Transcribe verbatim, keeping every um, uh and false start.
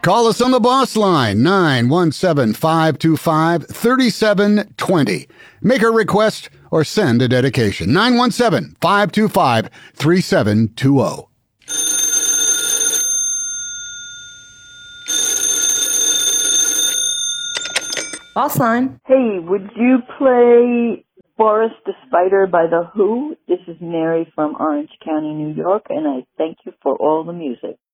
Call us on the boss line, nine one seven, five two five, three seven two zero. Make a request or send a dedication, nine one seven, five two five, three seven two zero. Boss line. Hey, would you play Boris the Spider by The Who? This is Mary from Orange County, New York, and I thank you for all the music.